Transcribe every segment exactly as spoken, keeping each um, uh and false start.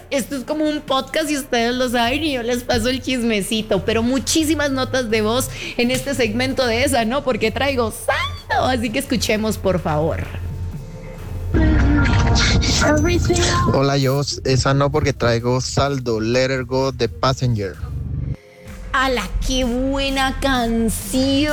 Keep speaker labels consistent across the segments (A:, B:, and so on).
A: esto es como un podcast y ustedes lo saben y yo les paso el chismecito, pero muchísimas notas de voz en este segmento de esa, ¿no? Porque traigo saldo, así que escuchemos, por favor.
B: Hola, yo, esa no porque traigo saldo, Let Her Go de Passenger.
A: ¡Hala, qué buena canción!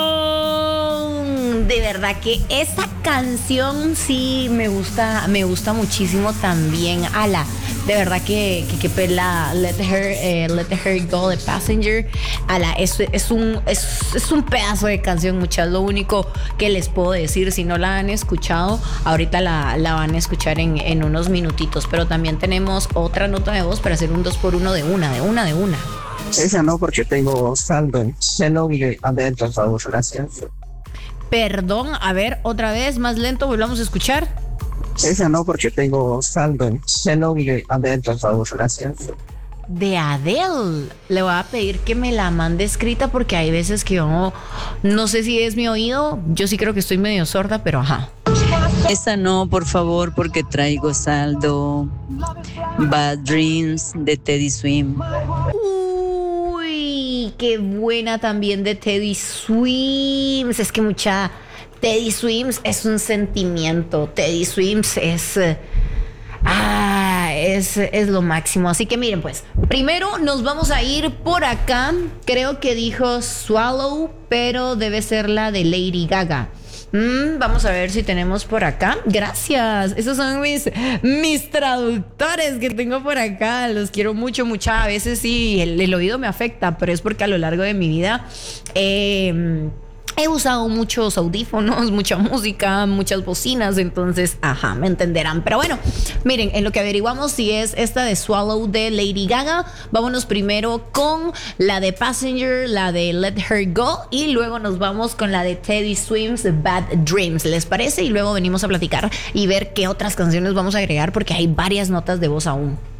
A: De verdad que esa canción sí me gusta, me gusta muchísimo también. ¡Hala! De verdad que, que, que pela Let Her, eh, Let Her Go de Passenger. ¡Hala! Es, es, un, es, es un pedazo de canción, muchas. Lo único que les puedo decir, si no la han escuchado, ahorita la, la van a escuchar en, en unos minutitos. Pero también tenemos otra nota de voz para hacer un dos por uno de una, de una, de una.
C: Esa no, porque tengo saldo. Hello, adentro, por favor, gracias.
A: Perdón, a ver, otra vez, más lento, volvamos a escuchar.
C: Esa no, porque tengo saldo. Hello, adentro, por favor, gracias.
A: De Adele. Le voy a pedir que me la mande escrita porque hay veces que yo no, no sé si es mi oído. Yo sí creo que estoy medio sorda, pero ajá.
D: Esa no, por favor, porque traigo saldo. Bad Dreams de Teddy Swim.
A: Uy, qué buena también de Teddy Swims. Es que mucha Teddy Swims es un sentimiento. Teddy Swims es eh, ah, es, es lo máximo. Así que miren, pues, primero nos vamos a ir por acá. Creo que dijo Swallow, pero debe ser la de Lady Gaga. Mm, vamos a ver si tenemos por acá. Gracias. Esos son mis, mis traductores que tengo por acá. Los quiero mucho, mucha. A veces sí, el, el oído me afecta, pero es porque a lo largo de mi vida eh, he usado muchos audífonos, mucha música, muchas bocinas. Entonces, ajá, me entenderán. Pero bueno, miren, en lo que averiguamos si es esta de Swallow de Lady Gaga, vámonos primero con la de Passenger, la de Let Her Go, y luego nos vamos con la de Teddy Swims, Bad Dreams. ¿Les parece? Y luego venimos a platicar y ver qué otras canciones vamos a agregar porque hay varias notas de voz aún.